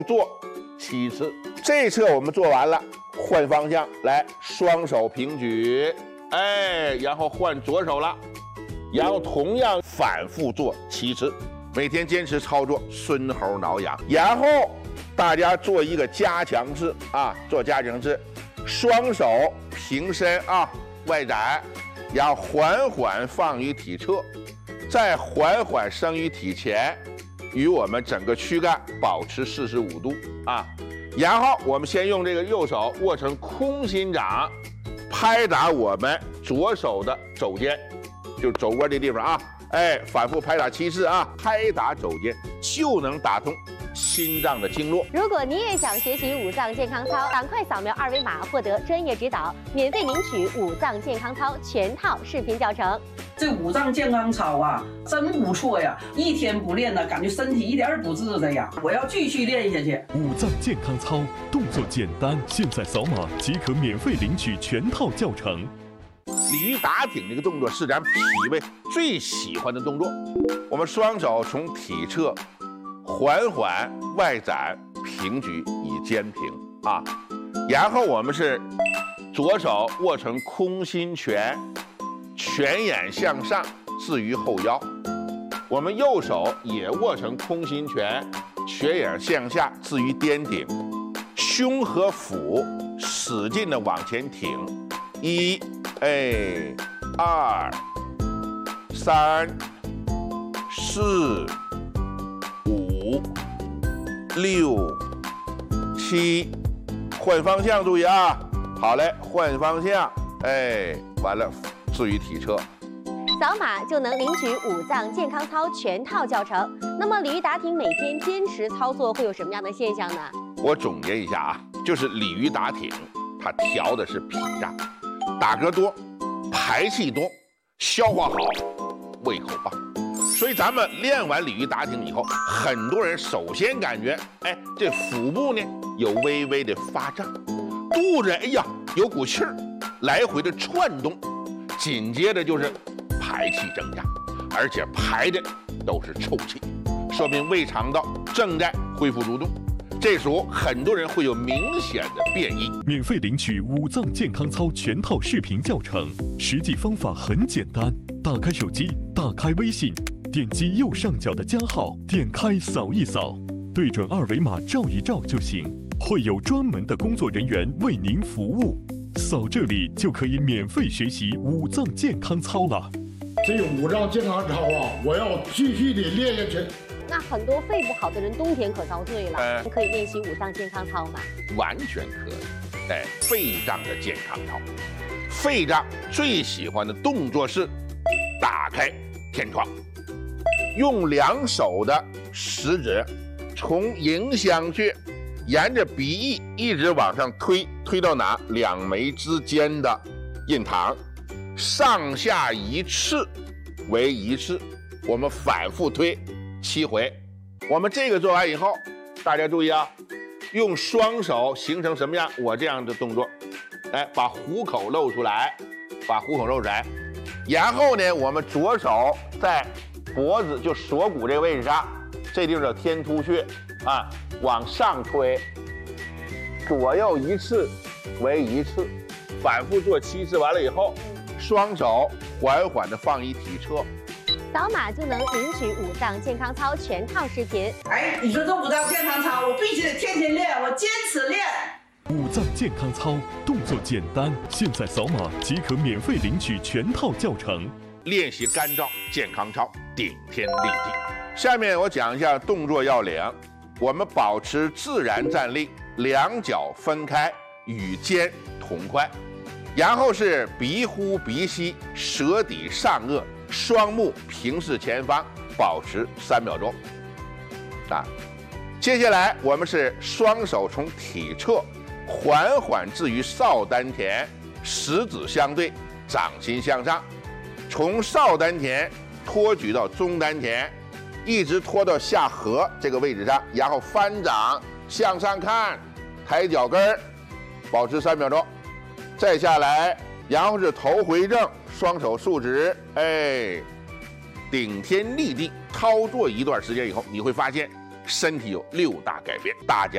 做7次。这一侧我们做完了，换方向来，双手平举，然后换左手了，然后同样反复做7次，每天坚持操作，孙猴挠痒。然后大家做一个加强式啊，做加强式，双手平伸啊，外展，然后缓缓放于体侧，再缓缓升于体前，与我们整个躯干保持45度啊。然后我们先用这个右手握成空心掌，拍打我们左手的肘尖，就肘窝这地方啊，反复拍打7次啊，拍打肘尖就能打通心脏的经络。 如果你也想学习五脏健康操，赶快扫描2维码获得专业指导，免费领取五脏健康操全套视频教程。 这五脏健康操啊，真不错呀！一天不练呢，感觉身体一点儿不自在呀。我要继续练下去。 五脏健康操动作简单，现在扫码即可免费领取全套教程。 鲤鱼打挺这个动作是咱脾胃最喜欢的动作。我们双手从体侧缓缓外展平举以肩平啊，然后我们是左手握成空心拳，拳眼向上置于后腰，我们右手也握成空心拳，拳眼向下置于颠顶，胸和腹使劲的往前挺，1、2、3、4、5、6、7，换方向注意啊！好嘞，换方向，完了，置于体侧。 扫码就能领取五脏健康操全套教程。那么鲤鱼打挺每天坚持操作会有什么样的现象呢？ 我总结一下啊，就是鲤鱼打挺，它调的是脾脏，打嗝多，排气多，消化好，胃口棒。所以咱们练完鲤鱼打挺以后，很多人首先感觉，这腹部呢有微微的发胀，肚子有股气儿，来回的窜动，紧接着就是排气增加，而且排的都是臭气，说明胃肠道正在恢复蠕动。这时候很多人会有明显的变异。 免费领取五脏健康操全套视频教程，实际方法很简单，打开手机，打开微信，点击右上角的加号，点开扫一扫，对准2维码照一照就行，会有专门的工作人员为您服务。扫这里就可以免费学习五脏健康操了。 这个五脏健康操啊，我要继续的练下去。 那很多肺不好的人冬天可遭罪了，可以练习五脏健康操吗？ 完全可以。肺脏的健康操，肺脏最喜欢的动作是打开天窗，用2手的食指从迎香穴沿着鼻翼一直往上推，推到哪？2眉之间的印堂，上下1次为1次，我们反复推7回。我们这个做完以后，大家注意啊，用双手形成什么样？我这样的动作，把虎口露出来，把虎口露出来。然后呢，我们左手在脖子就锁骨这个位置上，这地方叫天突穴啊，往上推，左右1次为1次，反复做7次。完了以后，双手缓缓地放于体侧。 扫码就能领取五脏健康操全套视频。 你说这五脏健康操，我必须得天天练，我坚持练。 五脏健康操动作简单，现在扫码即可免费领取全套教程。 练习干燥健康操，顶天立地。下面我讲一下动作要领。我们保持自然站立，2脚分开，与肩同宽，然后是鼻呼鼻吸，舌抵上颚，双目平视前方，保持3秒钟。接下来我们是双手从体侧缓缓置于少丹田，食指相对，掌心向上，从少丹田托举到中丹田，一直拖到下颌这个位置上，然后翻掌向上看，抬脚跟儿，保持3秒钟。再下来，然后是头回正，双手竖直，顶天立地。操作一段时间以后，你会发现身体有6大改变，大家